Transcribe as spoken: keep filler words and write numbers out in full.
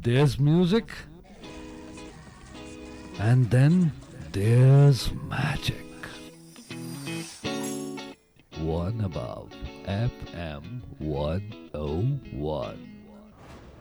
There's music, and then there's magic. One above F M one oh